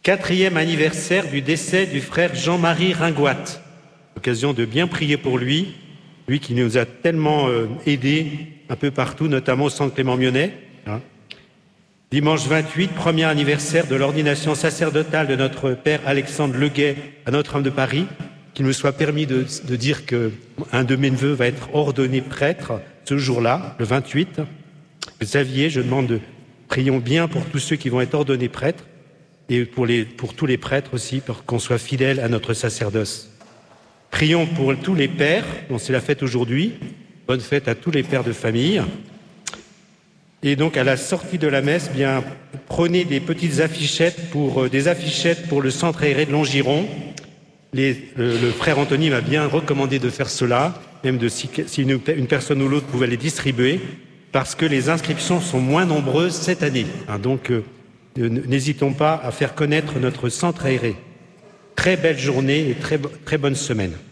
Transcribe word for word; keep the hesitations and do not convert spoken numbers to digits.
Quatrième anniversaire du décès du frère Jean-Marie Ringoat. L'occasion de bien prier pour lui, lui qui nous a tellement euh, aidés un peu partout, notamment au Centre Clément-Mionnet. Hein. Dimanche vingt-huit, premier anniversaire de l'ordination sacerdotale de notre Père Alexandre Leguet à Notre-Dame de Paris, qu'il me soit permis de, de dire qu'un de mes neveux va être ordonné prêtre ce jour-là, le vingt-huit. Xavier, je demande de prions bien pour tous ceux qui vont être ordonnés prêtres et pour, les, pour tous les prêtres aussi, pour qu'on soit fidèles à notre sacerdoce. Prions pour tous les pères, dont c'est la fête aujourd'hui. Bonne fête à tous les pères de famille. Et donc à la sortie de la messe, bien prenez des petites affichettes pour euh, des affichettes pour le centre aéré de Longiron. Les, euh, le frère Anthony m'a bien recommandé de faire cela, même de si, si une, une personne ou l'autre pouvait les distribuer, parce que les inscriptions sont moins nombreuses cette année. Hein, donc euh, n'hésitons pas à faire connaître notre centre aéré. Très belle journée et très, très bonne semaine.